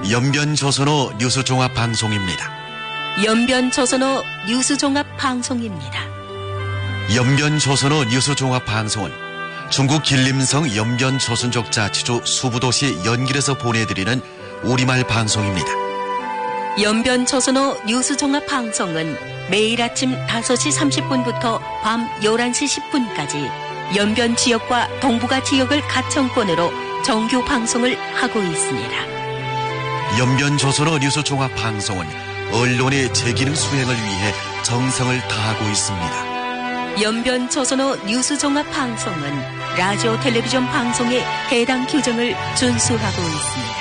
연변조선어 뉴스종합방송입니다. 연변조선어 뉴스종합방송입니다. 연변조선어 뉴스종합방송은 중국 길림성 연변조선족자치주 수부도시 연길에서 보내드리는 우리말 방송입니다. 연변조선어 뉴스종합방송은 매일 아침 5시 30분부터 밤 11시 10분까지 연변 지역과 동북아 지역을 가청권으로 정규 방송을 하고 있습니다. 연변조선어 뉴스종합방송은 언론의 제기능 수행을 위해 정성을 다하고 있습니다. 연변조선어 뉴스종합방송은 라디오 텔레비전 방송의 해당 규정을 준수하고 있습니다.